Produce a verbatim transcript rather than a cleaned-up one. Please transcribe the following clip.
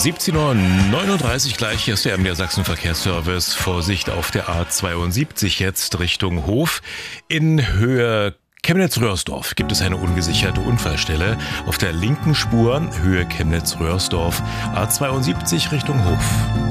siebzehn Uhr neununddreißig gleich, hier ist der M D R Sachsen Verkehrsservice. Vorsicht auf der A zweiundsiebzig jetzt Richtung Hof. In Höhe Chemnitz-Röhrsdorf gibt es eine ungesicherte Unfallstelle. Auf der linken Spur Höhe Chemnitz-Röhrsdorf, A zweiundsiebzig Richtung Hof.